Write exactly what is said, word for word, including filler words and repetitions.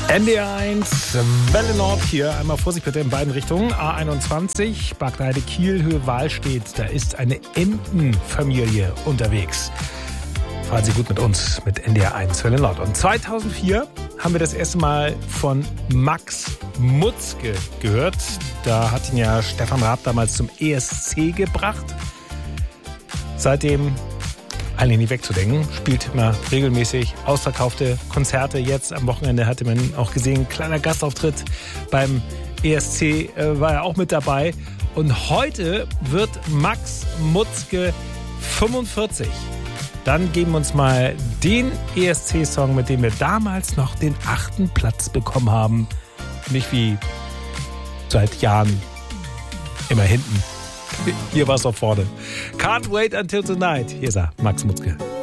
N D R eins, Welle Nord hier. Einmal Vorsicht bitte in beiden Richtungen. A einundzwanzig, Bagdheide, Kiel, Höhe Wahlstedt. Da ist eine Entenfamilie unterwegs. Fahren Sie gut mit uns, mit N D R eins, Welle Nord. Und zweitausendvier haben wir das erste Mal von Max Mutzke gehört. Da hat ihn ja Stefan Raab damals zum E S C gebracht. Seitdem eigentlich nicht wegzudenken, spielt immer regelmäßig ausverkaufte Konzerte. Jetzt am Wochenende hatte man auch gesehen, kleiner Gastauftritt beim E S C äh, war er auch mit dabei. Und heute wird Max Mutzke fünfundvierzig. Dann geben wir uns mal den E S C-Song, mit dem wir damals noch den achten Platz bekommen haben. Nicht wie seit Jahren immer hinten. Hier war es auch vorne. Can't wait until tonight. Hier ist er, Max Mutzke.